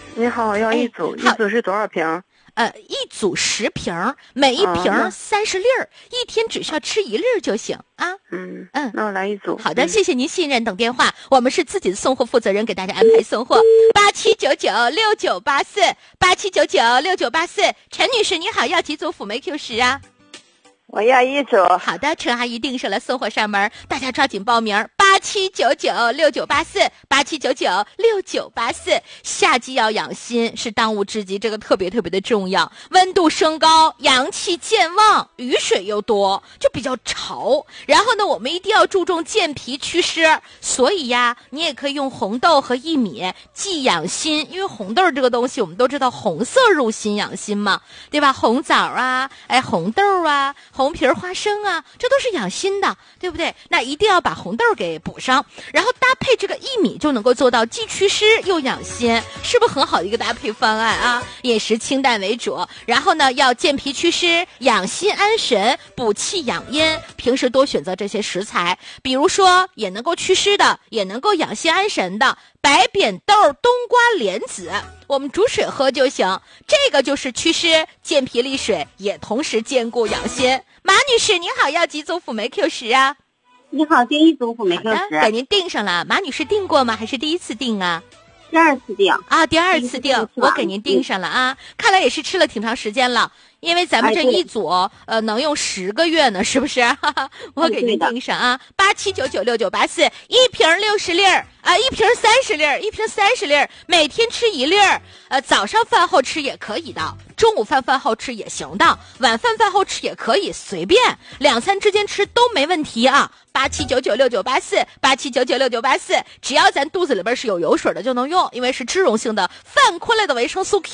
你好，要一组，一组是多少瓶？ 一组10瓶，每一瓶30粒儿，一天只需要吃1粒儿就行啊。 那我来一组。 好的，谢谢您信任。等电话，我们是自己的送货负责人，给大家安排送货。87996984，87996984。陈女士，你好，要几组辅酶 Q10啊？ 我要一组。 好的，陈阿姨订上了，送货上门，大家抓紧报名。87996984，87996984。夏季要养心是当务之急，这个特别特别的重要。温度升高，阳气健旺，雨水又多，就比较潮。然后呢，我们一定要注重健脾祛湿，所以呀，你也可以用红豆和薏米既养心，因为红豆这个东西我们都知道红色入心养心嘛，对吧？红枣啊，红豆啊，红皮花生啊，这都是养心的，对不对？那一定要把红豆给补上，然后搭配这个薏米就能够做到既祛湿又养心，是不是很好的一个搭配方案啊？饮食清淡为主，然后呢要健脾祛湿、养心安神、补气养阴，平时多选择这些食材，比如说也能够祛湿的，也能够养心安神的白扁豆、冬瓜、莲子，我们煮水喝就行，这个就是祛湿健脾利水，也同时兼顾养心。马女士你好，要几组辅酶 Q10啊？ 你好，订一组辅酶 Q10。 给您订上了。马女士订过吗？还是第一次订啊？ 第二次订啊，第二次订，我给您订上了啊。看来也是吃了挺长时间了，因为咱们这一组能用10个月呢，是不是？我给您订上啊，87996984，一瓶60粒儿啊，一瓶30粒儿，一瓶30粒儿，每天吃1粒儿，早上饭后吃也可以的，中午饭后吃也行的，晚饭后吃也可以，随便2餐之间吃都没问题啊。87996984，87996984，只要咱肚子里边是有油水的就能用，因为是脂溶性的泛昆类的维生素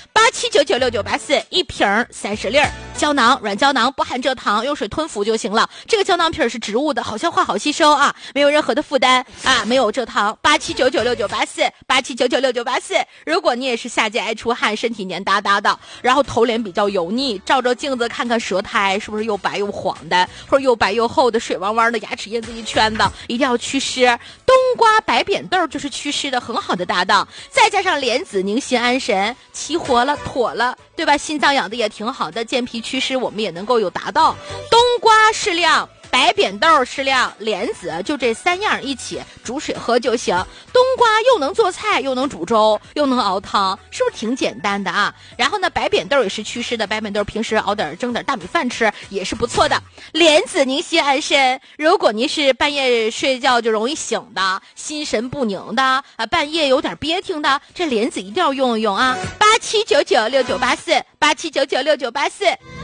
Q。87996984，一瓶30粒儿，胶囊软胶囊不含蔗糖，用水吞服就行了。这个胶囊片是植物的，好消化好吸收啊，没有任何的负担啊，没有蔗糖。87996984，87996984。如果你也是夏季爱出汗，身体黏哒哒的，然后头脸比较油腻，照照镜子看看舌苔是不是又白又黄的，或者又白又厚的水汪汪的，牙齿印子一圈的，一定要祛湿。冬瓜白扁豆就是祛湿的很好的搭档，再加上莲子宁心安神，齐活了妥了，对吧？心脏养的也挺好的，健脾祛湿我们也能够有达到。冬瓜适量，白扁豆适量，莲子就这3样一起煮水喝就行。冬瓜又能做菜，又能煮粥，又能熬汤，是不是挺简单的啊？然后呢，白扁豆也是祛湿的，白扁豆平时蒸点大米饭吃也是不错的。莲子宁心安神，如果您是半夜睡觉就容易醒的，心神不宁的半夜有点憋挺的，这莲子一定要用一用啊。87996984，87996984。